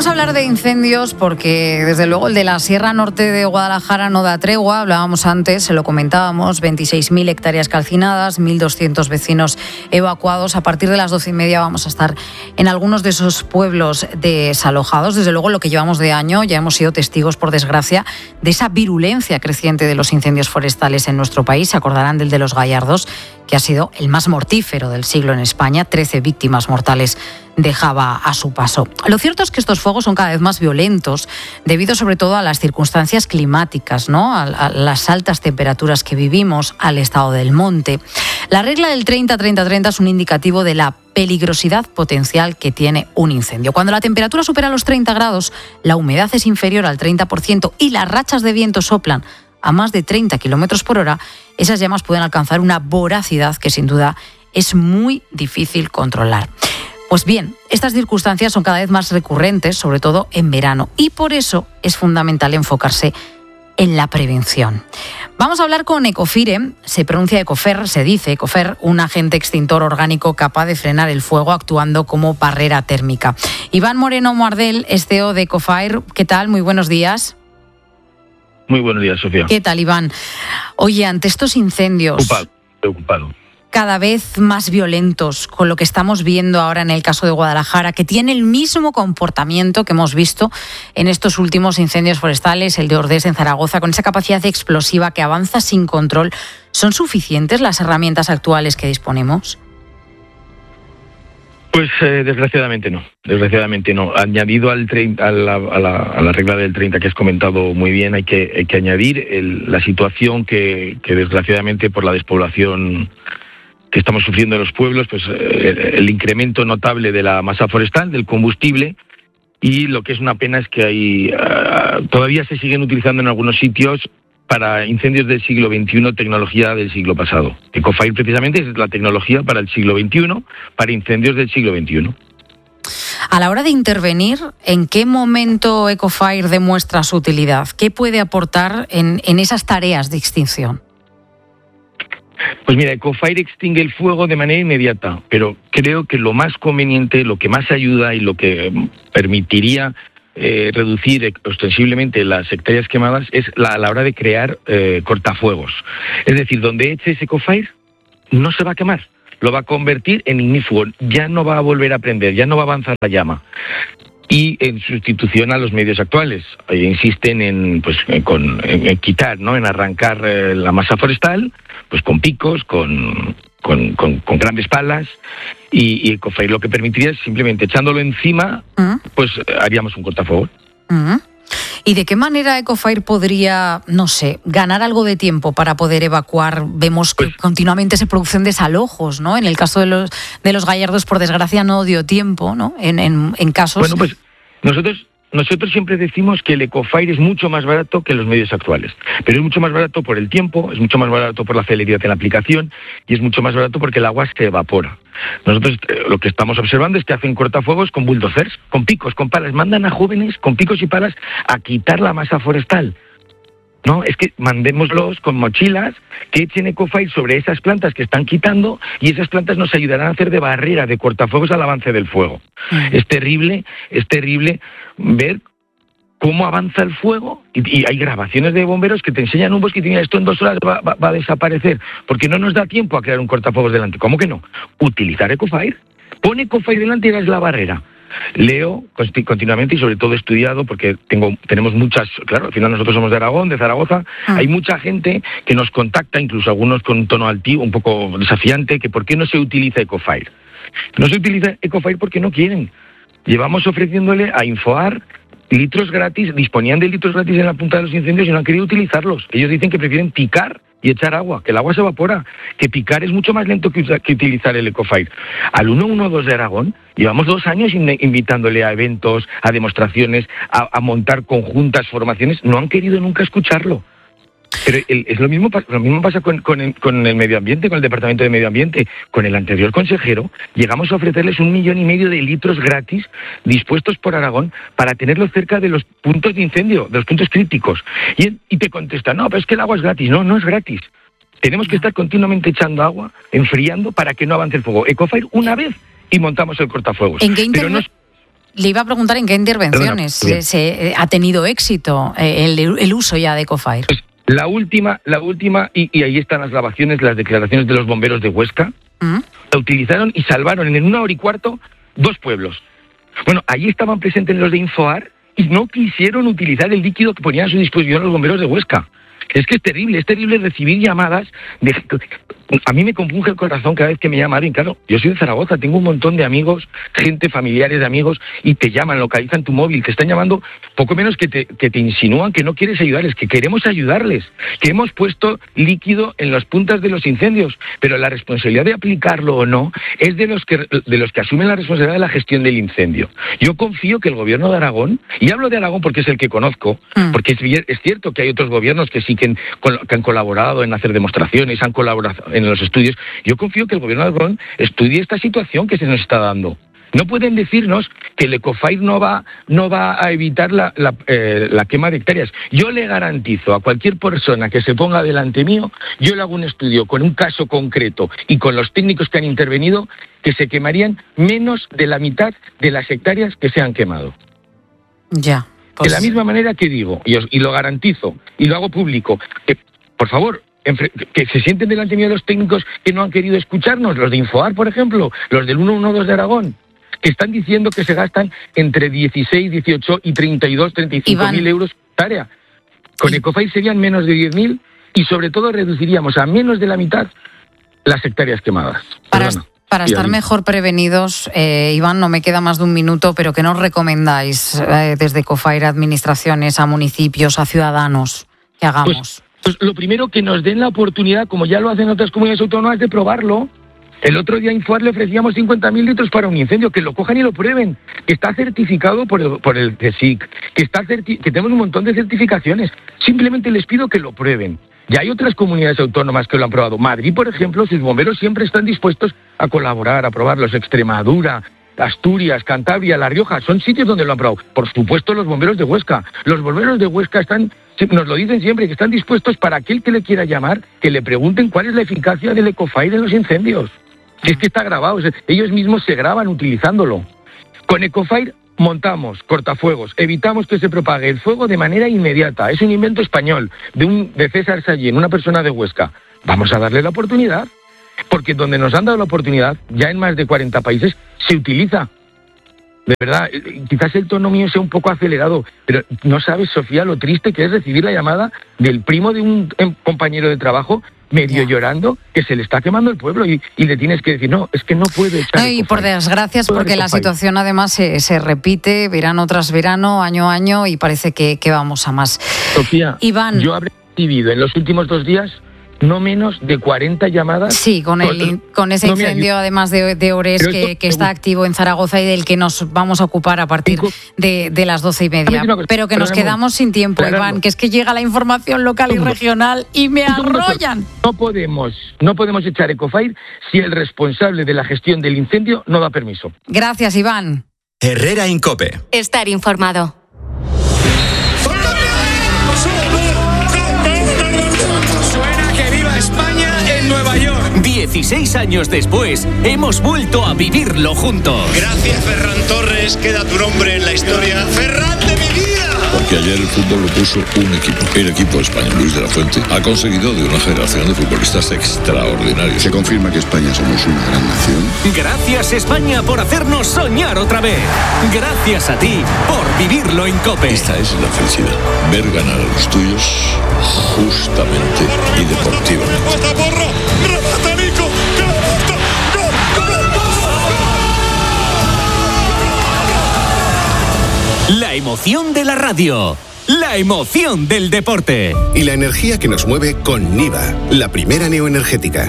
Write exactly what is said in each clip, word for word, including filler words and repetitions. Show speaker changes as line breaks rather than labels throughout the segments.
Vamos a hablar de incendios porque, desde luego, el de la Sierra Norte de Guadalajara no da tregua. Hablábamos antes, se lo comentábamos, veintiséis mil hectáreas calcinadas, mil doscientos vecinos evacuados. A partir de las doce y media vamos a estar en algunos de esos pueblos desalojados. Desde luego, lo que llevamos de año, ya hemos sido testigos, por desgracia, de esa virulencia creciente de los incendios forestales en nuestro país. Se acordarán del de los Gallardos, que ha sido el más mortífero del siglo en España. trece víctimas mortales dejaba a su paso. Lo cierto es que estos fuegos son cada vez más violentos, debido sobre todo a las circunstancias climáticas, ¿no? a, a las altas temperaturas que vivimos, al estado del monte. La regla del treinta treinta treinta es un indicativo de la peligrosidad potencial que tiene un incendio. Cuando la temperatura supera los treinta grados, la humedad es inferior al treinta por ciento y las rachas de viento soplan a más de treinta kilómetros por hora, esas llamas pueden alcanzar una voracidad que sin duda es muy difícil controlar. Pues bien, estas circunstancias son cada vez más recurrentes, sobre todo en verano, y por eso es fundamental enfocarse en la prevención. Vamos a hablar con Ecofire, se pronuncia Ecofer, se dice Ecofer, un agente extintor orgánico capaz de frenar el fuego actuando como barrera térmica. Iván Moreno Muardel es C E O de Ecofire. ¿Qué tal? Muy buenos días.
Muy buenos días, Sofía.
¿Qué tal, Iván? Oye, ante estos incendios...
Preocupado, preocupado.
Cada vez más violentos, con lo que estamos viendo ahora en el caso de Guadalajara, que tiene el mismo comportamiento que hemos visto en estos últimos incendios forestales, el de Ordés en Zaragoza, con esa capacidad explosiva que avanza sin control. ¿Son suficientes las herramientas actuales que disponemos?
Pues eh, desgraciadamente no, desgraciadamente no. Añadido al treinta, a, la, a, la, a la regla del treinta que has comentado muy bien, hay que, hay que añadir el, la situación que, que desgraciadamente por la despoblación que estamos sufriendo en los pueblos, pues el, el incremento notable de la masa forestal, del combustible, y lo que es una pena es que hay uh, todavía se siguen utilizando en algunos sitios para incendios del siglo veintiuno tecnología del siglo pasado. Ecofire precisamente es la tecnología para el siglo veintiuno, para incendios del siglo veintiuno.
A la hora de intervenir, ¿en qué momento Ecofire demuestra su utilidad? ¿Qué puede aportar en, en esas tareas de extinción?
Pues mira, Ecofire extingue el fuego de manera inmediata, pero creo que lo más conveniente, lo que más ayuda y lo que permitiría eh, reducir ostensiblemente las hectáreas quemadas es la, a la hora de crear eh, cortafuegos. Es decir, donde eches Ecofire no se va a quemar, lo va a convertir en ignífugo, ya no va a volver a prender, ya no va a avanzar la llama. Y en sustitución a los medios actuales, eh, insisten en, pues, con, en, en quitar, ¿no? en arrancar eh, la masa forestal, pues con picos, con, con, con, con grandes palas, y, y Ecofire lo que permitiría es simplemente echándolo encima, uh-huh. pues haríamos un cortafuegos.
Uh-huh. ¿Y de qué manera Ecofire podría, no sé, ganar algo de tiempo para poder evacuar? Vemos que pues, continuamente se producen desalojos, ¿no? En el caso de los de los Gallardos, por desgracia, no dio tiempo, ¿no? En, en, en casos...
Bueno, pues nosotros... Nosotros siempre decimos que el Ecofire es mucho más barato que los medios actuales, pero es mucho más barato por el tiempo, es mucho más barato por la celeridad en la aplicación y es mucho más barato porque el agua se evapora. Nosotros eh, lo que estamos observando es que hacen cortafuegos con bulldozers, con picos, con palas, mandan a jóvenes con picos y palas a quitar la masa forestal. No, es que mandémoslos con mochilas que echen Ecofire sobre esas plantas que están quitando y esas plantas nos ayudarán a hacer de barrera, de cortafuegos al avance del fuego. Mm. Es terrible, es terrible ver cómo avanza el fuego y, y hay grabaciones de bomberos que te enseñan un bosque y te dicen esto en dos horas va, va, va a desaparecer porque no nos da tiempo a crear un cortafuegos delante. ¿Cómo que no? Utilizar Ecofire. Pon Ecofire delante y hagas la barrera. Leo continuamente y sobre todo he estudiado porque tengo tenemos muchas, claro, al final nosotros somos de Aragón, de Zaragoza, ah. hay mucha gente que nos contacta, incluso algunos con un tono altivo, un poco desafiante, que ¿por qué no se utiliza Ecofire? No se utiliza Ecofire porque no quieren. Llevamos ofreciéndole a Infoar litros gratis, disponían de litros gratis en la punta de los incendios y no han querido utilizarlos. Ellos dicen que prefieren picar y echar agua, que el agua se evapora, que picar es mucho más lento que, que utilizar el Ecofire. Al ciento doce de Aragón llevamos dos años in, invitándole a eventos, a demostraciones, a, a montar conjuntas, formaciones, no han querido nunca escucharlo. Pero el, es lo mismo, lo mismo pasa con, con, el, con el medio ambiente, con el Departamento de Medio Ambiente. Con el anterior consejero llegamos a ofrecerles un millón y medio de litros gratis dispuestos por Aragón para tenerlos cerca de los puntos de incendio, de los puntos críticos. Y, y te contesta, no, pero es que el agua es gratis. No, no es gratis. Tenemos que estar continuamente echando agua, enfriando para que no avance el fuego. Ecofire una vez y montamos el cortafuegos.
¿En qué, interve-
pero no...
Le iba a preguntar en qué intervenciones Perdona, se, se ha tenido éxito el, el uso ya de Ecofire.
Pues la última, la última y, y ahí están las grabaciones, las declaraciones de los bomberos de Huesca. ¿Mm? La utilizaron y salvaron en una hora y cuarto dos pueblos. Bueno, allí estaban presentes los de Infoar y no quisieron utilizar el líquido que ponían a su disposición los bomberos de Huesca. Es que es terrible, es terrible recibir llamadas de... A mí me compunge el corazón cada vez que me llama alguien. Claro, yo soy de Zaragoza, tengo un montón de amigos, gente, familiares de amigos, y te llaman, localizan tu móvil, te están llamando poco menos que te, que te insinúan que no quieres ayudarles, que queremos ayudarles, que hemos puesto líquido en las puntas de los incendios, pero la responsabilidad de aplicarlo o no es de los que, de los que asumen la responsabilidad de la gestión del incendio. Yo confío que el gobierno de Aragón, y hablo de Aragón porque es el que conozco, mm. porque es, es cierto que hay otros gobiernos que sí que, en, que han colaborado en hacer demostraciones, han colaborado en los estudios. Yo confío que el gobierno de Aragón estudie esta situación que se nos está dando. No pueden decirnos que el Ecofire no va, no va a evitar la, la, eh, la quema de hectáreas. Yo le garantizo a cualquier persona que se ponga delante mío, yo le hago un estudio con un caso concreto y con los técnicos que han intervenido, que se quemarían menos de la mitad de las hectáreas que se han quemado.
Ya. Pues...
De la misma manera que digo, y, os, y lo garantizo, y lo hago público, que, por favor, que se sienten delante mío los técnicos que no han querido escucharnos, los de Infoar, por ejemplo, los del ciento doce de Aragón, que están diciendo que se gastan entre dieciséis, dieciocho y treinta y dos, treinta y cinco mil euros por hectárea. Con Ecofire serían menos de diez mil y sobre todo reduciríamos a menos de la mitad las hectáreas quemadas.
Para, para estar mejor prevenidos, eh, Iván, no me queda más de un minuto, pero ¿qué nos recomendáis eh, desde Ecofire a administraciones, a municipios, a ciudadanos que hagamos?
Pues, Pues lo primero, que nos den la oportunidad, como ya lo hacen otras comunidades autónomas, de probarlo. El otro día a Infoar le ofrecíamos cincuenta mil litros para un incendio, que lo cojan y lo prueben, que está certificado por el, por el C S I C, que, está certi- que tenemos un montón de certificaciones. Simplemente les pido que lo prueben. Ya hay otras comunidades autónomas que lo han probado. Madrid, por ejemplo, sus bomberos siempre están dispuestos a colaborar, a probarlos. Extremadura, Asturias, Cantabria, La Rioja, son sitios donde lo han probado. Por supuesto, los bomberos de Huesca. Los bomberos de Huesca están... Nos lo dicen siempre, que están dispuestos para aquel que le quiera llamar, que le pregunten cuál es la eficacia del Ecofire en los incendios. Es que está grabado, ellos mismos se graban utilizándolo. Con Ecofire montamos cortafuegos, evitamos que se propague el fuego de manera inmediata. Es un invento español, de, un, de César Sallén, una persona de Huesca. Vamos a darle la oportunidad, porque donde nos han dado la oportunidad, ya en más de cuarenta países, se utiliza. De verdad, quizás el tono mío sea un poco acelerado, pero no sabes, Sofía, lo triste que es recibir la llamada del primo de un compañero de trabajo medio yeah. llorando, que se le está quemando el pueblo y, y le tienes que decir, no, es que no puede echar.
No, y por desgracia, porque la situación además se, se repite verano tras verano, año a año, y parece que, que vamos a más.
Sofía,
Iván,
yo habré recibido en los últimos dos días no menos de cuarenta llamadas.
Sí, con el con ese no incendio además de, de Ores que, que está activo en Zaragoza y del que nos vamos a ocupar a partir de, de las doce y media. Pero que nos quedamos sin tiempo, Iván, que es que llega la información local y regional y me arrollan.
No podemos, no podemos echar Ecofire si el responsable de la gestión del incendio no da permiso.
Gracias, Iván.
Herrera en COPE.
Estar informado.
dieciséis años después, hemos vuelto a vivirlo juntos.
Gracias, Ferran Torres, queda tu nombre en la historia. ¡Ferran de mi vida!
Porque ayer el fútbol lo puso un equipo. El equipo español, Luis de la Fuente, ha conseguido de una generación de futbolistas extraordinarios.
Se confirma que España somos una gran nación.
Gracias, España, por hacernos soñar otra vez. Gracias a ti por vivirlo en COPE.
Esta es la felicidad. Ver ganar a los tuyos justamente y deportivamente.
La emoción de la radio. La emoción del deporte.
Y la energía que nos mueve con Niva, la primera neoenergética.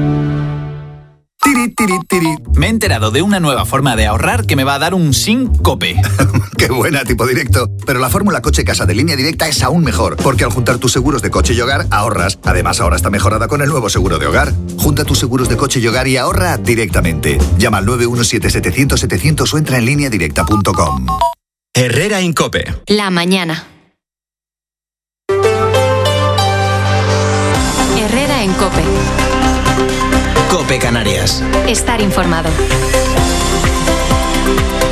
Tiri, tiri, tiri. Me he enterado de una nueva forma de ahorrar que me va a dar un síncope.
¡Qué buena, tipo directo! Pero la fórmula coche-casa de Línea Directa es aún mejor, porque al juntar tus seguros de coche y hogar, ahorras. Además, ahora está mejorada con el nuevo seguro de hogar. Junta tus seguros de coche y hogar y ahorra directamente. Llama al nueve uno siete setecientos setecientos o entra en línea directa punto com.
Herrera en COPE.
La mañana. Herrera en COPE.
COPE Canarias.
Estar informado.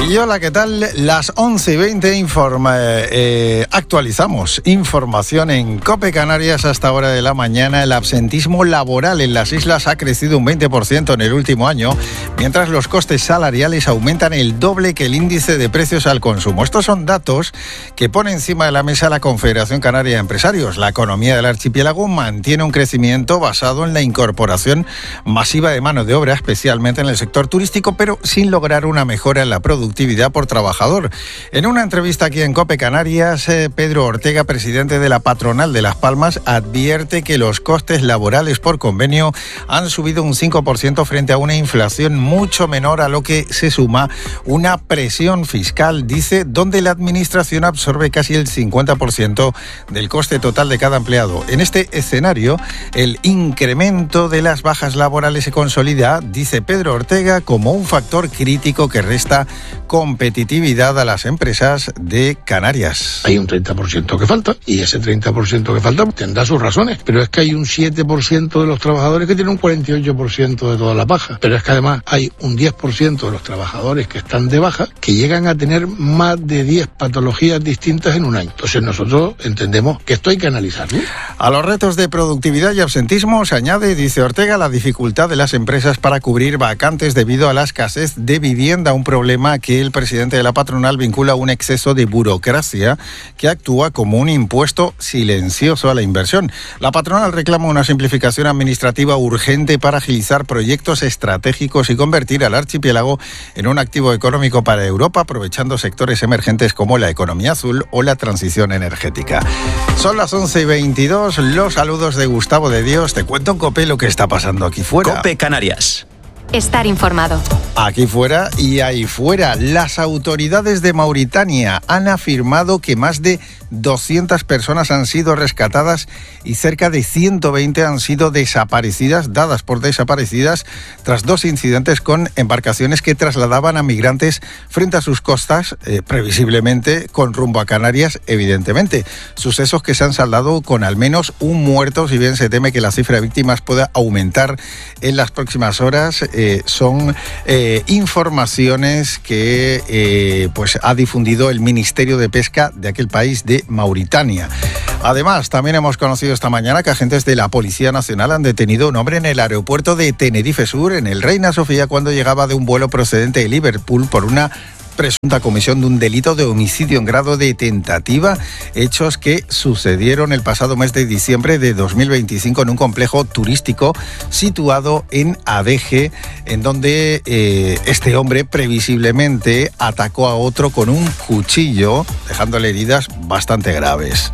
Y hola, ¿qué tal? Las once y veinte informa, eh, actualizamos información en COPE Canarias. Hasta hora de la mañana, el absentismo laboral en las islas ha crecido un veinte por ciento en el último año, mientras los costes salariales aumentan el doble que el índice de precios al consumo. Estos son datos que pone encima de la mesa la Confederación Canaria de Empresarios. La economía del archipiélago mantiene un crecimiento basado en la incorporación masiva de mano de obra, especialmente en el sector turístico, pero sin lograr una mejora en la productividad por trabajador. En una entrevista aquí en COPE Canarias, eh, Pedro Ortega, presidente de la patronal de Las Palmas, advierte que los costes laborales por convenio han subido un cinco por ciento frente a una inflación mucho menor, a lo que se suma una presión fiscal, dice, donde la administración absorbe casi el cincuenta por ciento del coste total de cada empleado. En este escenario, el incremento de las bajas laborales se consolida, dice Pedro Ortega, como un factor crítico que resta competitividad a las empresas de Canarias.
Hay un treinta por ciento que falta, y ese treinta por ciento que falta tendrá sus razones, pero es que hay un siete por ciento de los trabajadores que tienen un cuarenta y ocho por ciento de todas las bajas, pero es que además hay un diez por ciento de los trabajadores que están de baja que llegan a tener más de diez patologías distintas en un año. Entonces nosotros entendemos que esto hay que analizarlo.
A los retos de productividad y absentismo se añade, dice Ortega, la dificultad de las empresas para cubrir vacantes debido a la escasez de vivienda, un problema que el presidente de la patronal vincula a un exceso de burocracia que actúa como un impuesto silencioso a la inversión. La patronal reclama una simplificación administrativa urgente para agilizar proyectos estratégicos y convertir al archipiélago en un activo económico para Europa, aprovechando sectores emergentes como la economía azul o la transición energética. Son las once y veintidós, los saludos de Gustavo de Dios. Te cuento en COPE lo que está pasando aquí fuera.
COPE Canarias.
Estar informado.
Aquí fuera y ahí fuera, las autoridades de Mauritania han afirmado que más de doscientas personas han sido rescatadas y cerca de ciento veinte han sido desaparecidas, dadas por desaparecidas, tras dos incidentes con embarcaciones que trasladaban a migrantes frente a sus costas, eh, previsiblemente con rumbo a Canarias, evidentemente. Sucesos que se han saldado con al menos un muerto, si bien se teme que la cifra de víctimas pueda aumentar en las próximas horas. Eh, son eh, informaciones que eh, pues ha difundido el Ministerio de Pesca de aquel país de Mauritania. Además, también hemos conocido esta mañana que agentes de la Policía Nacional han detenido a un hombre en el aeropuerto de Tenerife Sur, en el Reina Sofía, cuando llegaba de un vuelo procedente de Liverpool por una presunta comisión de un delito de homicidio en grado de tentativa, hechos que sucedieron el pasado mes de diciembre de dos mil veinticinco en un complejo turístico situado en Adeje, en donde eh, este hombre previsiblemente atacó a otro con un cuchillo, dejándole heridas bastante graves.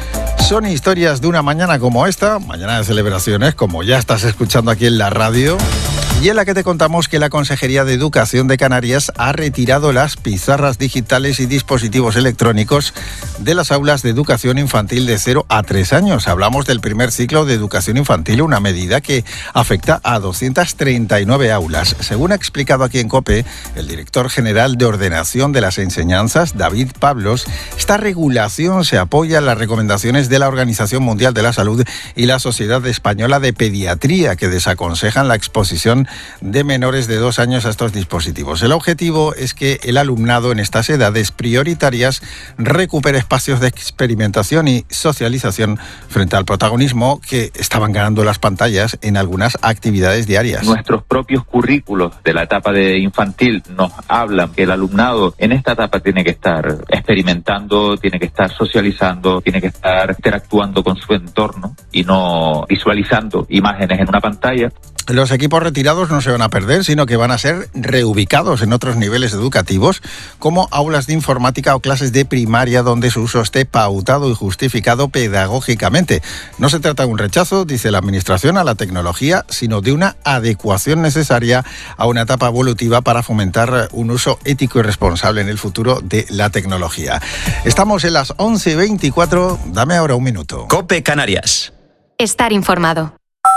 Son historias de una mañana como esta, mañana de celebraciones, como ya estás escuchando aquí en la radio, y en la que te contamos que la Consejería de Educación de Canarias ha retirado las pizarras digitales y dispositivos electrónicos de las aulas de educación infantil de cero a tres años. Hablamos del primer ciclo de educación infantil, una medida que afecta a doscientas treinta y nueve aulas. Según ha explicado aquí en COPE el director general de Ordenación de las Enseñanzas, David Pablos, esta regulación se apoya en las recomendaciones de la Organización Mundial de la Salud y la Sociedad Española de Pediatría, que desaconsejan la exposición de menores de dos años a estos dispositivos. El objetivo es que el alumnado en estas edades prioritarias recupere espacios de experimentación y socialización frente al protagonismo que estaban ganando las pantallas en algunas actividades diarias.
Nuestros propios currículos de la etapa de infantil nos hablan que el alumnado en esta etapa tiene que estar experimentando, tiene que estar socializando, tiene que estar interactuando con su entorno y no visualizando imágenes en una pantalla.
Los equipos retirados no se van a perder, sino que van a ser reubicados en otros niveles educativos, como aulas de informática o clases de primaria, donde su uso esté pautado y justificado pedagógicamente. No se trata de un rechazo, dice la Administración, a la tecnología, sino de una adecuación necesaria a una etapa evolutiva para fomentar un uso ético y responsable en el futuro de la tecnología. Estamos en las once y veinticuatro, dame ahora un minuto.
COPE Canarias.
Estar informado.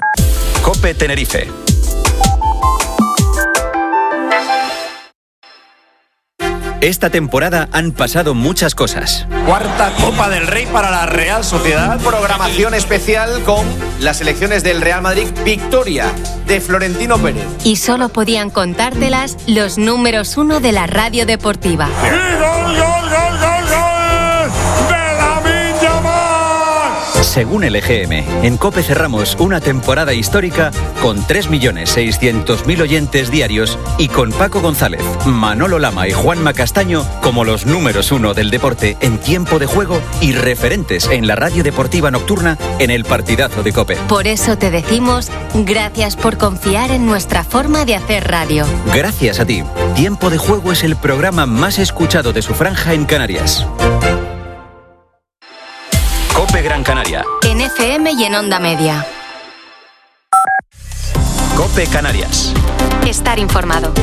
COPE Tenerife.
Esta temporada han pasado muchas cosas.
Cuarta Copa del Rey para la Real Sociedad. Programación especial con las elecciones del Real Madrid. Victoria de Florentino Pérez.
Y solo podían contártelas los números uno de la radio deportiva.
¡Y gol, gol, gol, gol, gol! ¡De Lamine Yamal!
Según el E G M, en COPE cerramos una temporada histórica con tres millones seiscientos mil oyentes diarios y con Paco González, Manolo Lama y Juanma Castaño como los números uno del deporte en tiempo de juego y referentes en la radio deportiva nocturna en el partidazo de COPE.
Por eso te decimos gracias por confiar en nuestra forma de hacer radio.
Gracias a ti. Tiempo de Juego es el programa más escuchado de su franja en Canarias. COPE Gran Canaria.
En F M y en Onda Media.
COPE Canarias.
Estar informado.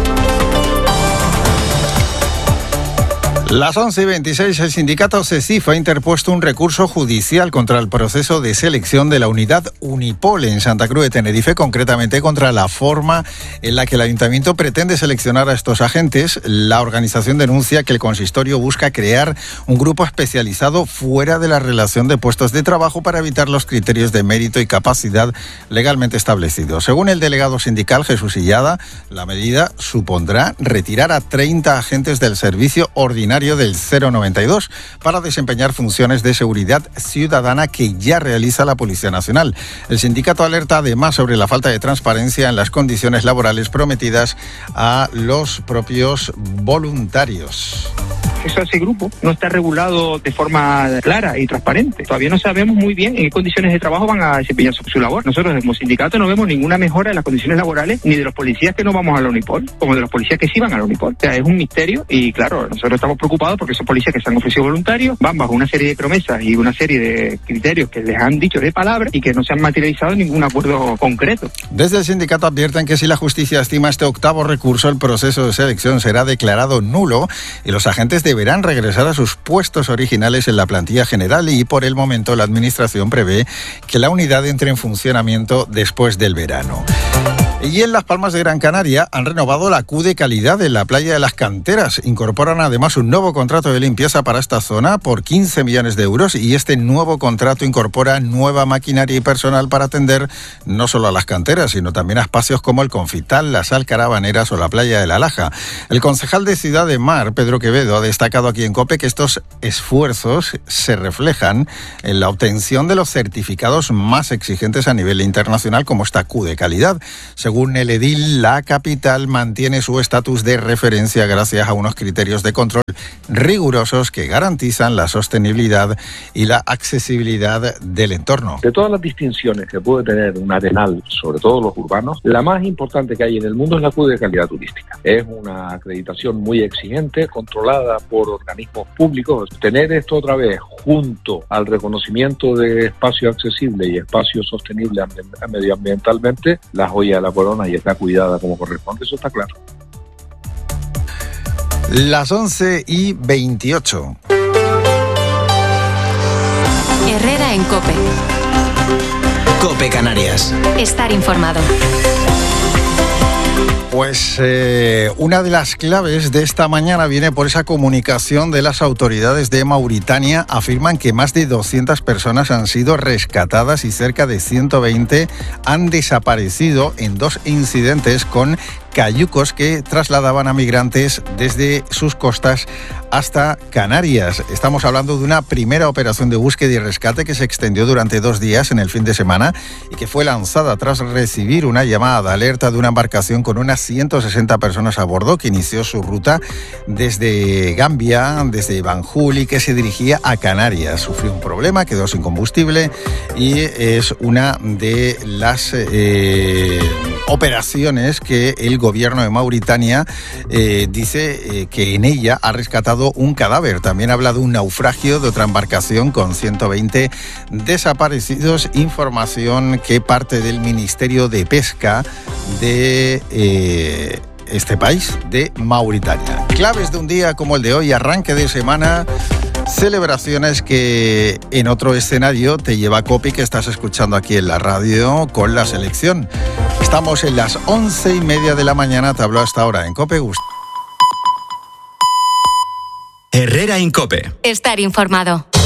Las once y veintiséis, el sindicato CECIF ha interpuesto un recurso judicial contra el proceso de selección de la unidad Unipol en Santa Cruz de Tenerife, concretamente contra la forma en la que el ayuntamiento pretende seleccionar a estos agentes. La organización denuncia que el consistorio busca crear un grupo especializado fuera de la relación de puestos de trabajo para evitar los criterios de mérito y capacidad legalmente establecidos. Según el delegado sindical Jesús Illada, la medida supondrá retirar a treinta agentes del servicio ordinario del cero noventa y dos para desempeñar funciones de seguridad ciudadana que ya realiza la Policía Nacional. El sindicato alerta además sobre la falta de transparencia en las condiciones laborales prometidas a los propios voluntarios.
Eso, ese grupo no está regulado de forma clara y transparente. Todavía no sabemos muy bien en qué condiciones de trabajo van a desempeñar su, su labor. Nosotros como sindicato no vemos ninguna mejora en las condiciones laborales ni de los policías que no vamos a la Unipol, como de los policías que sí van a la Unipol. O sea, es un misterio y claro, nosotros estamos preocupados porque esos policías que se han ofrecido voluntarios van bajo una serie de promesas y una serie de criterios que les han dicho de palabra y que no se han materializado en ningún acuerdo concreto.
Desde el sindicato advierten que si la justicia estima este octavo recurso, el proceso de selección será declarado nulo y los agentes deberán regresar a sus puestos originales en la plantilla general y por el momento la administración prevé que la unidad entre en funcionamiento después del verano. Y en Las Palmas de Gran Canaria han renovado la Q de calidad en la playa de las Canteras. Incorporan además un nuevo contrato de limpieza para esta zona por quince millones de euros y este nuevo contrato incorpora nueva maquinaria y personal para atender no solo a las canteras, sino también a espacios como el Confital, las Alcarabaneras o la playa de la Laja. El concejal de Ciudad de Mar, Pedro Quevedo, ha destacado aquí en COPE que estos esfuerzos se reflejan en la obtención de los certificados más exigentes a nivel internacional como esta Q de calidad. Según el edil, la capital mantiene su estatus de referencia gracias a unos criterios de control rigurosos que garantizan la sostenibilidad y la accesibilidad del entorno.
De todas las distinciones que puede tener un arenal, sobre todo los urbanos, la más importante que hay en el mundo es la Q de calidad turística. Es una acreditación muy exigente, controlada por organismos públicos. Tener esto otra vez junto al reconocimiento de espacio accesible y espacio sostenible medioambientalmente, la joya de la corona y está cuidada como corresponde, eso está claro.
Las once y veintiocho.
Herrera en COPE.
COPE Canarias.
Estar informado.
Pues eh, una de las claves de esta mañana viene por esa comunicación de las autoridades de Mauritania. Afirman que más de doscientas personas han sido rescatadas y cerca de ciento veinte han desaparecido en dos incidentes con cayucos que trasladaban a migrantes desde sus costas hasta Canarias. Estamos hablando de una primera operación de búsqueda y rescate que se extendió durante dos días en el fin de semana y que fue lanzada tras recibir una llamada de alerta de una embarcación con unas ciento sesenta personas a bordo que inició su ruta desde Gambia, desde Banjul y que se dirigía a Canarias. Sufrió un problema, quedó sin combustible y es una de las eh, operaciones que el gobierno de Mauritania eh, dice eh, que en ella ha rescatado un cadáver. También habla de un naufragio de otra embarcación con ciento veinte desaparecidos, información que parte del Ministerio de Pesca de eh, este país, de Mauritania. Claves de un día como el de hoy, arranque de semana, celebraciones que en otro escenario te lleva COPE, que estás escuchando aquí en la radio con la selección. Estamos en las once y media de la mañana, te hablo hasta ahora en COPE Gusto.
Herrera Incope.
Estar informado.